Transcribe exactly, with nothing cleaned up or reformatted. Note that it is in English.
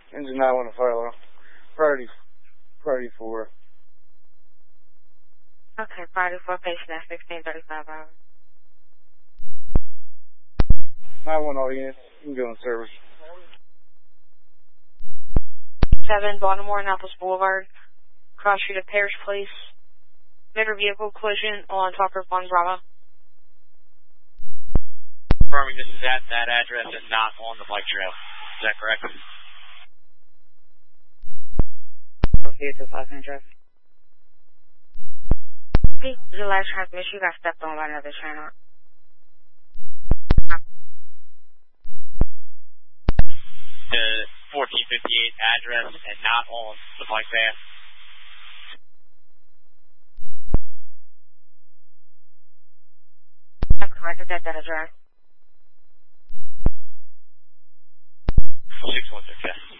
Engine nine one to Philo. Priority, priority four. Okay, priority four, patient at sixteen thirty-five hours. nine one all units. You can go in service. seven Baltimore, Annapolis Boulevard. Cross street of Parish Place. Motor vehicle collision on Tucker one Bravo. Confirming this is at that address and not on the bike trail. Is that correct? Here to five hundred. Hey, your last transmission, you got stepped on by another trainer. The fourteen fifty-eight address and not on the bike path. That's correct, is that that address? six one six, yes.